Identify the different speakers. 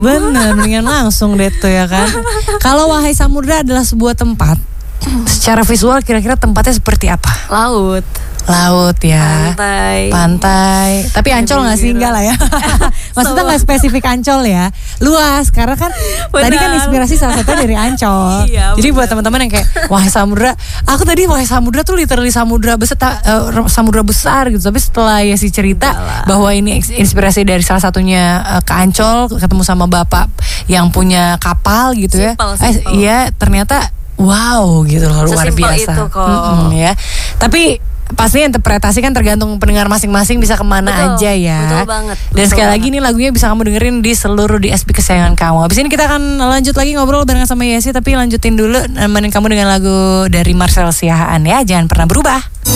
Speaker 1: Bener, mendingan langsung deh tuh ya kan. Kalau Wahai Samudra adalah sebuah tempat, secara visual kira-kira tempatnya seperti apa? Laut ya. Pantai. Tapi Ancol gak sih? Enggak lah ya. Maksudnya gak spesifik Ancol ya. Luas. Karena kan tadi kan inspirasi salah satunya dari Ancol.
Speaker 2: Iya,
Speaker 1: jadi buat teman-teman yang kayak Wahai Samudra, aku tadi Wahai Samudra tuh literally samudra besar gitu. Tapi setelah ya si cerita bahwa ini inspirasi dari salah satunya ke Ancol, ketemu sama bapak yang punya kapal gitu ya. Iya, ternyata wow gitu loh, luar biasa.
Speaker 2: Itu kok.
Speaker 1: Ya. Tapi pasti interpretasi kan tergantung pendengar masing-masing bisa kemana aja ya.
Speaker 2: Betul banget.
Speaker 1: Dan sekali lagi nih lagunya bisa kamu dengerin di seluruh DSP kesayangan kamu. Habis ini kita akan lanjut lagi ngobrol barengan sama Yesi, tapi lanjutin dulu nemenin kamu dengan lagu dari Marcel Siahaan ya. Jangan pernah berubah.